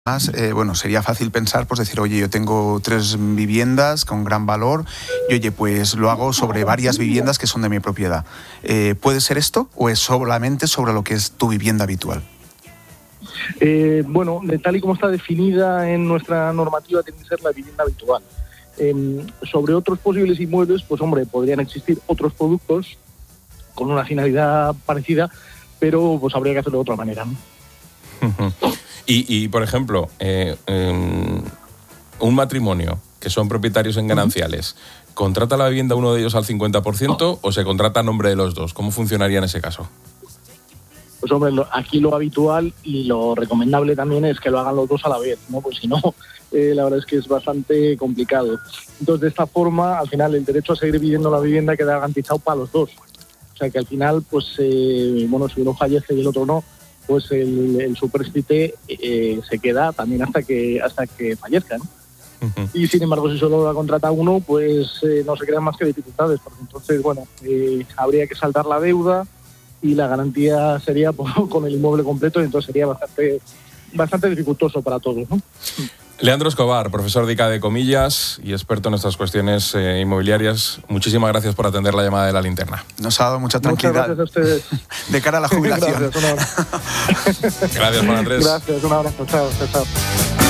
Además, bueno, sería fácil pensar, pues decir, oye, yo tengo 3 viviendas con gran valor y oye, pues lo hago sobre varias viviendas que son de mi propiedad. ¿Puede ser esto o es solamente sobre lo que es tu vivienda habitual? Bueno, tal y como está definida en nuestra normativa, tiene que ser la vivienda habitual. Sobre otros posibles inmuebles, pues hombre, podrían existir otros productos con una finalidad parecida, pero pues habría que hacerlo de otra manera, ¿no? Y por ejemplo, un matrimonio que son propietarios en gananciales, ¿contrata la vivienda uno de ellos al 50% o se contrata a nombre de los dos? ¿Cómo funcionaría en ese caso? Pues hombre, aquí lo habitual y lo recomendable también es que lo hagan los dos a la vez, ¿no? Pues si no, la verdad es que es bastante complicado. Entonces, de esta forma, al final, el derecho a seguir viviendo la vivienda queda garantizado para los dos. O sea que al final, pues, bueno, si uno fallece y el otro no, pues el supréstite se queda también hasta que fallezca, ¿no? Y sin embargo, si solo la contrata uno, pues no se crean más que dificultades, porque entonces, bueno, habría que saldar la deuda y la garantía sería con el inmueble completo, y entonces sería bastante dificultoso para todos, ¿no? Leandro Escobar, profesor de ICA de Comillas y experto en estas cuestiones inmobiliarias. Muchísimas gracias por atender la llamada de La Linterna. Nos ha dado mucha tranquilidad. Muchas gracias a ustedes. De cara a la jubilación. Gracias, un abrazo. Gracias, Juan Andrés. Gracias, un abrazo. Chao.